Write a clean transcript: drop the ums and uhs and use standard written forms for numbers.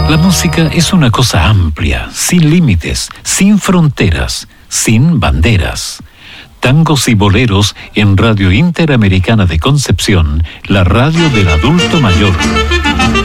La música es una cosa amplia, sin límites, sin fronteras, sin banderas. Tangos y boleros en Radio Interamericana de Concepción, la radio del adulto mayor.